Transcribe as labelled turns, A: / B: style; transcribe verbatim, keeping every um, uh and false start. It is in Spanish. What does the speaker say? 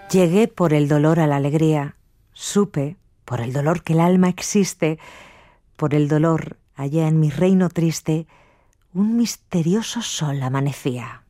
A: Llegué por el dolor a la alegría, supe, por el dolor que el alma existe, por el dolor allá en mi reino triste, un misterioso sol amanecía.